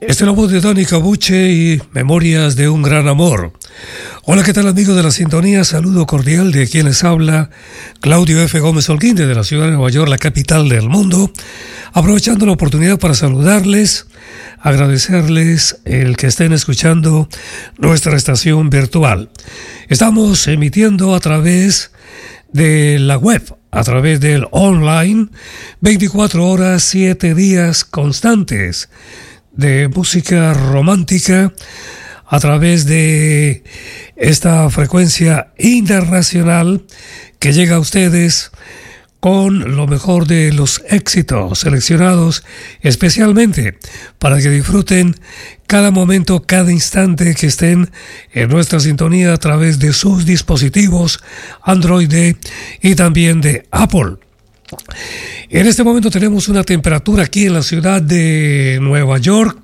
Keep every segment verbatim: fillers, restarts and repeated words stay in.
Este es la voz de Dani Cabuche y Memorias de un Gran Amor. Hola, ¿qué tal, amigos de la sintonía? Saludo cordial de quien les habla, Claudio F. Gómez Holguín, de la ciudad de Nueva York, la capital del mundo. Aprovechando la oportunidad para saludarles, agradecerles el que estén escuchando nuestra estación virtual. Estamos emitiendo a través de la web, a través del online, veinticuatro horas, siete días constantes de música romántica a través de esta frecuencia internacional que llega a ustedes con lo mejor de los éxitos seleccionados especialmente para que disfruten cada momento, cada instante que estén en nuestra sintonía a través de sus dispositivos Android y también de Apple. En este momento tenemos una temperatura aquí en la ciudad de Nueva York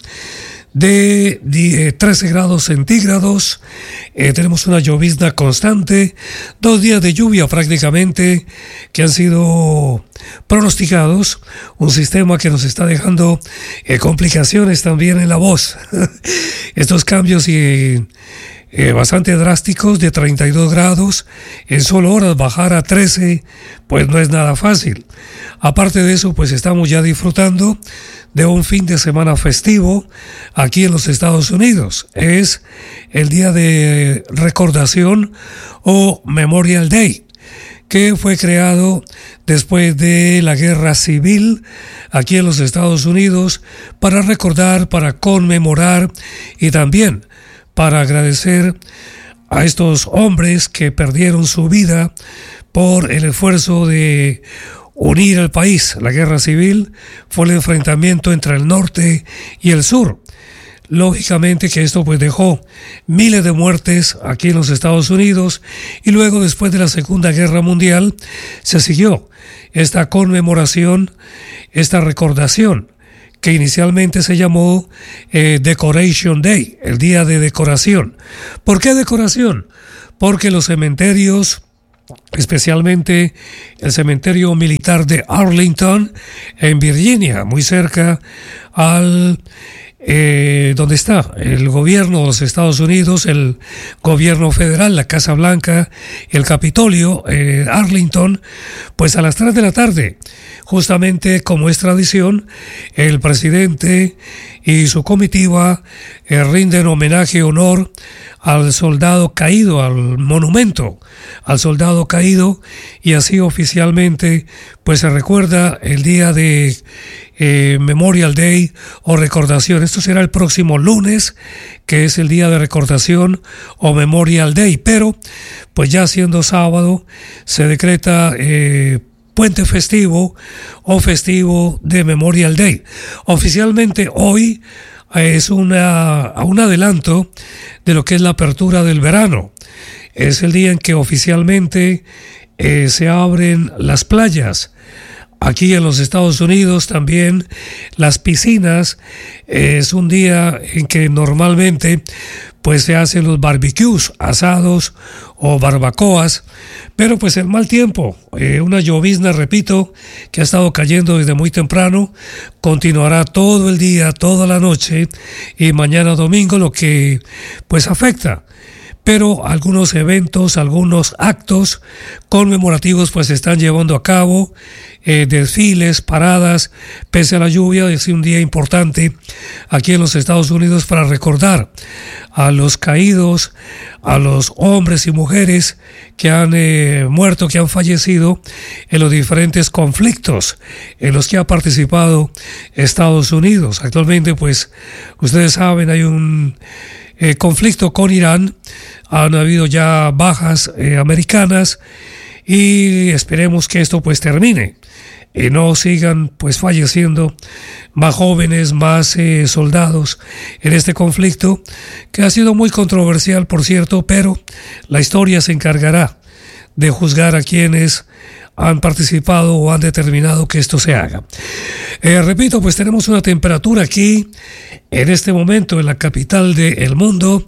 de trece grados centígrados. Eh, tenemos una llovizna constante, dos días de lluvia prácticamente que han sido pronosticados, un sistema que nos está dejando eh, complicaciones también en la voz. Estos cambios y Eh, bastante drásticos de treinta y dos grados, en solo horas bajar a trece, pues no es nada fácil. Aparte de eso, pues estamos ya disfrutando de un fin de semana festivo aquí en los Estados Unidos. Es el día de recordación o Memorial Day, que fue creado después de la guerra civil aquí en los Estados Unidos para recordar, para conmemorar y también para agradecer a estos hombres que perdieron su vida por el esfuerzo de unir al país. La guerra civil fue el enfrentamiento entre el norte y el sur. Lógicamente que esto pues dejó miles de muertes aquí en los Estados Unidos y luego, después de la Segunda Guerra Mundial, se siguió esta conmemoración, esta recordación, que inicialmente se llamó eh, Decoration Day, el día de decoración. ¿Por qué decoración? Porque los cementerios, especialmente el cementerio militar de Arlington, en Virginia, muy cerca al eh, donde está el gobierno de los Estados Unidos, el gobierno federal, la Casa Blanca, el Capitolio, eh, Arlington, pues a las tres de la tarde, justamente como es tradición, el presidente y su comitiva eh, rinden homenaje y honor al soldado caído, al monumento al soldado caído, y así oficialmente pues se recuerda el día de eh, Memorial Day o recordación. Esto será el próximo lunes, que es el día de recordación o Memorial Day, pero pues ya siendo sábado se decreta eh, puente festivo o festivo de Memorial Day. Oficialmente hoy es una, un adelanto de lo que es la apertura del verano. Es el día en que oficialmente eh, se abren las playas. Aquí en los Estados Unidos también las piscinas. Eh, es un día en que normalmente pues se hacen los barbecues, asados o barbacoas, pero pues el mal tiempo, eh, una llovizna, repito, que ha estado cayendo desde muy temprano, continuará todo el día, toda la noche y mañana domingo, lo que pues afecta. Pero algunos eventos, algunos actos conmemorativos pues se están llevando a cabo, eh, desfiles, paradas, pese a la lluvia. Es un día importante aquí en los Estados Unidos para recordar a los caídos, a los hombres y mujeres que han eh, muerto, que han fallecido en los diferentes conflictos en los que ha participado Estados Unidos. Actualmente pues ustedes saben, hay un Eh, conflicto con Irán, han habido ya bajas eh, americanas y esperemos que esto pues termine y no sigan pues falleciendo más jóvenes, más eh, soldados en este conflicto, que ha sido muy controversial, por cierto, pero la historia se encargará de juzgar a quienes han participado o han determinado que esto se haga. Eh, repito, pues tenemos una temperatura aquí, en este momento, en la capital del mundo,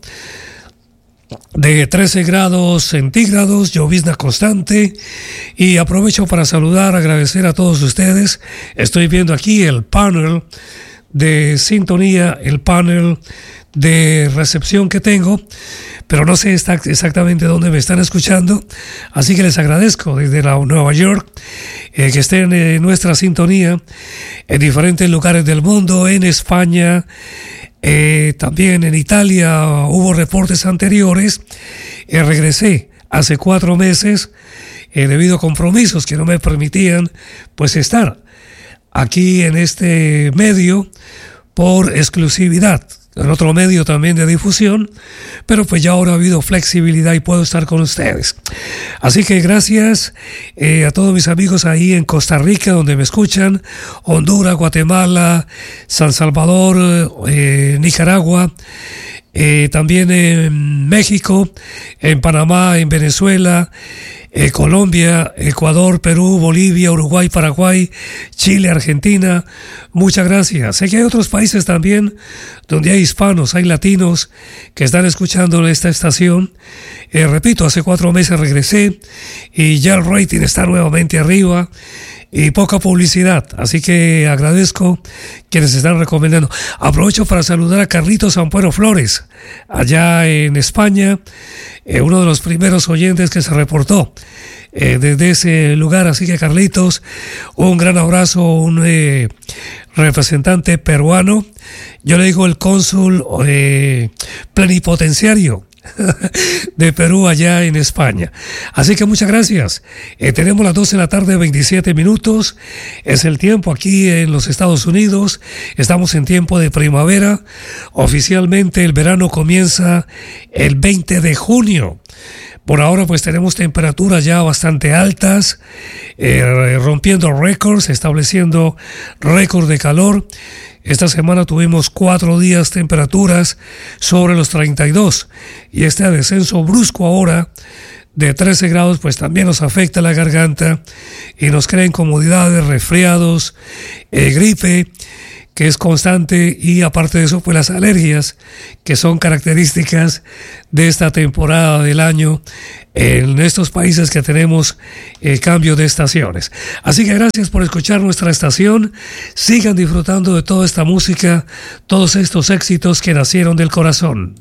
de trece grados centígrados, llovizna constante, y aprovecho para saludar, agradecer a todos ustedes. Estoy viendo aquí el panel de sintonía, el panel de recepción que tengo, pero no sé exactamente dónde me están escuchando, así que les agradezco desde la Nueva York eh, que estén en nuestra sintonía en diferentes lugares del mundo, en España, eh, también en Italia. Hubo reportes anteriores, eh, regresé hace cuatro meses eh, debido a compromisos que no me permitían pues estar aquí en este medio por exclusividad, en otro medio también de difusión, pero pues ya ahora ha habido flexibilidad y puedo estar con ustedes. Así que gracias eh, a todos mis amigos ahí en Costa Rica, donde me escuchan, Honduras, Guatemala, San Salvador, eh, Nicaragua, eh, también en México, en Panamá, en Venezuela, Eh, Colombia, Ecuador, Perú, Bolivia, Uruguay, Paraguay, Chile, Argentina. Muchas gracias. Sé que hay otros países también donde hay hispanos, hay latinos que están escuchando esta estación. Eh, repito, hace cuatro meses regresé y ya el rating está nuevamente arriba y poca publicidad, así que agradezco quienes están recomendando. Aprovecho para saludar a Carlitos Ampuero Flores, allá en España, eh, uno de los primeros oyentes que se reportó eh, desde ese lugar. Así que Carlitos, un gran abrazo, un eh, representante peruano, yo le digo el cónsul eh, plenipotenciario de Perú allá en España. Así que muchas gracias. Eh, tenemos las doce de la tarde, veintisiete minutos. Es el tiempo aquí en los Estados Unidos. Estamos en tiempo de primavera. Oficialmente el verano comienza el veinte de junio. Por ahora pues tenemos temperaturas ya bastante altas, eh, rompiendo récords, estableciendo récord de calor. Esta semana tuvimos cuatro días temperaturas sobre los treinta y dos y este descenso brusco ahora de trece grados pues también nos afecta la garganta y nos crea incomodidades, resfriados, eh, gripe que es constante, y aparte de eso pues las alergias que son características de esta temporada del año en estos países que tenemos el cambio de estaciones. Así que gracias por escuchar nuestra estación. Sigan disfrutando de toda esta música, todos estos éxitos que nacieron del corazón.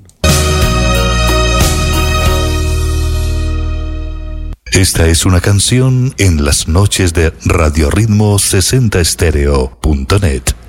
Esta es una canción en las noches de Radio Ritmo sesenta estéreo punto net.